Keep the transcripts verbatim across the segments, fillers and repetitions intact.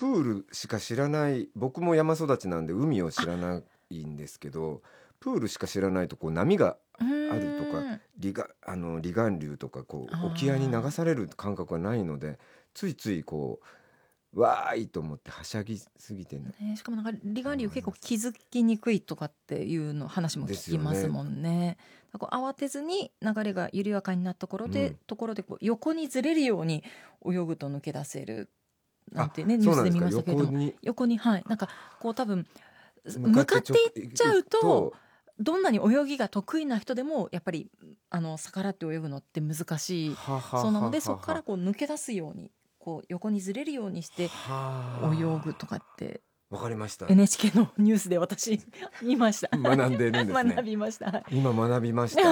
プールしか知らない、僕も山育ちなんで海を知らないんですけど、プールしか知らないとこう波があるとか離岸、あの離岸流とかこう沖合に流される感覚がないので、ついついこうわーいと思ってはしゃぎすぎてね、 ね、しかもなんか離岸流結構気づきにくいとかっていうの話も聞きますもんね。こう慌てずに流れが緩やかになったところで、うん、ところでこう横にずれるように泳ぐと抜け出せるなんてね、ニュースで見ましたけれども、横に、横に、はい、なんかこう多分向かっていっちゃうと、どんなに泳ぎが得意な人でもやっぱりあの逆らって泳ぐのって難しい。ははははそうなので、そこからこう抜け出すようにこう横にずれるようにして泳ぐとかって。 わかりました。 エヌエイチケー のニュースで私見ました。 学んでるんですね。 学びました。 今学びました。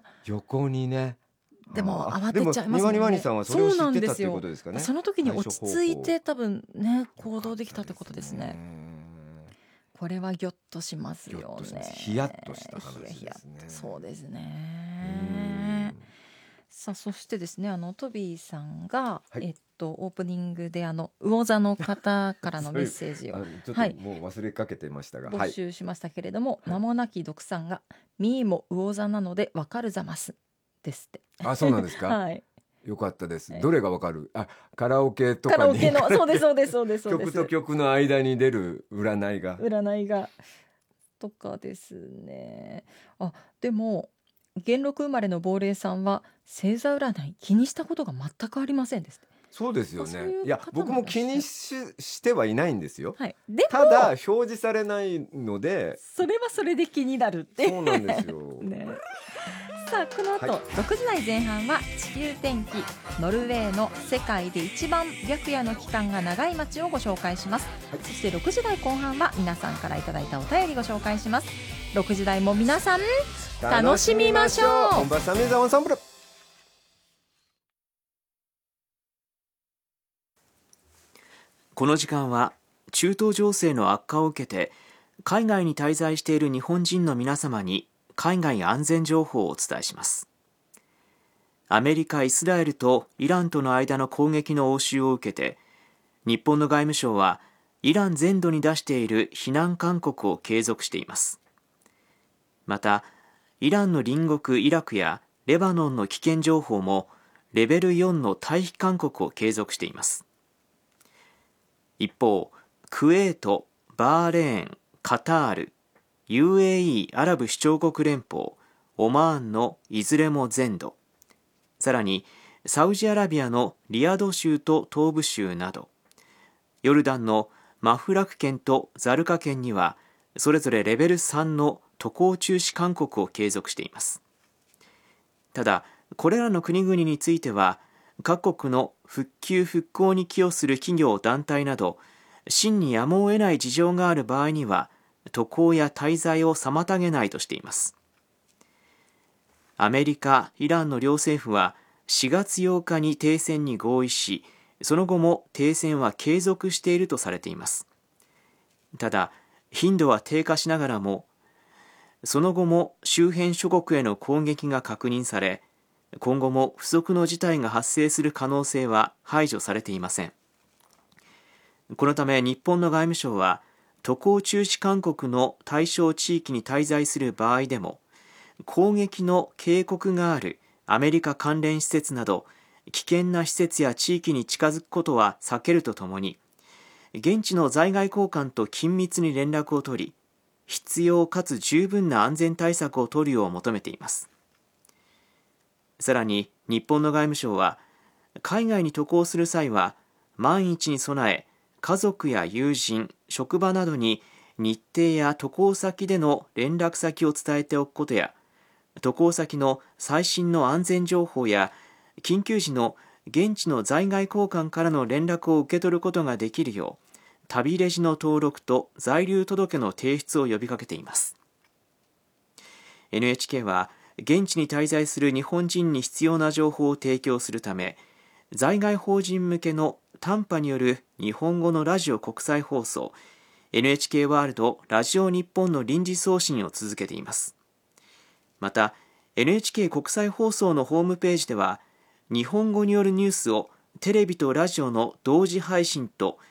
横にね。 でも慌てちゃいますもんね。 ニワニワニさんはそれを知ってたっていうことですかね。 その時に落ち着いて多分ね行動できたってことですね。これはギョッとしますよね。 ヒヤッとした話ですね。 そうですね。さあそしてですね、あのトビーさんが、はい、えっとオープニングであの魚座の方からのメッセージをちょっともう忘れかけてましたが、 はい、募集しましたけれども、はい、名もなき読さんがミーも魚座なのでわかるざますですって。 あ、そうなんですか。はい。よかったです。どれがわかる？あ、カラオケとかに。 カラオケの、そうですそうですそうですそうです。 曲と曲の間に出る占いが。 占いがとかですね。あ、でも元禄生まれの亡霊さんは星座占い気にしたことが全くありませんです。 そうですよね。いや僕も気に し, してはいないんですよ。 はい、でもただ表示されないので、 それはそれで気になるって。 そうなんですよ。ね。 さあこの後、はい、ろくじ台前半は地球天気、ノルウェーの世界で一番白夜の期間が長い街をご紹介します。はい、そしてろくじ台後半は皆さんからいただいたお便りご紹介します。ろくじ台も皆さん楽しみましょう。 コンバサミザワンサンブル。 この時間は中東情勢の悪化を受けて海外に滞在している日本人の皆様に海外安全情報をお伝えします。アメリカ、イスラエルとイランとの間の攻撃の応酬を受けて、日本の外務省はイラン全土に出している避難勧告を継続しています。また、イランの隣国イラクやレバノンの危険情報もレベルよんの退避勧告を継続しています。一方、クウェート、バーレーン、カタール、ユーエーイー アラブ首長国連邦、オマーンのいずれも全土、さらにサウジアラビアのリヤド州と東部州など、ヨルダンのマフラク県とザルカ県にはそれぞれレベルさんの渡航中止勧告を継続しています。ただ、これらの国々については各国の復旧復興に寄与する企業団体など真にやむを得ない事情がある場合には渡航や滞在を妨げないとしています。アメリカ、イランの両政府はしがつようかに停戦に合意し、その後も停戦は継続しているとされています。ただ、頻度は低下しながらも、その後も周辺諸国への攻撃が確認され、今後も不測の事態が発生する可能性は排除されていません。このため日本の外務省は、渡航中止勧告の対象地域に滞在する場合でも、攻撃の警告があるアメリカ関連施設など危険な施設や地域に近づくことは避けるとともに、現地の在外公館と緊密に連絡を取り、必要かつ十分な安全対策を取るよう求めています。さらに日本の外務省は、海外に渡航する際は万一に備え、家族や友人、職場などに日程や渡航先での連絡先を伝えておくことや、渡航先の最新の安全情報や緊急時の現地の在外公館からの連絡を受け取ることができるよう、旅レジの登録と在留届の提出を呼びかけています。 エヌエイチケー は現地に滞在する日本人に必要な情報を提供するため、在外邦人向けの短波による日本語のラジオ国際放送 エヌエイチケー ワールドラジオ日本の臨時送信を続けています。また エヌエイチケー 国際放送のホームページでは、日本語によるニュースをテレビとラジオの同時配信と